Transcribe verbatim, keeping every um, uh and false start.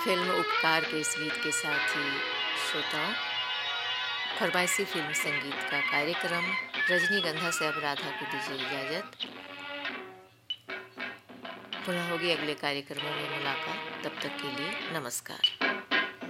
Film उपकार के इस गीत के साथ ही श्रोताओं, फरमाइशी फिल्म संगीत का कार्यक्रम रजनीगंधा से अब राधा को दीजिए इजाज़त। पुनः होगी अगले कार्यक्रमों में मुलाकात, तब तक के लिए नमस्कार।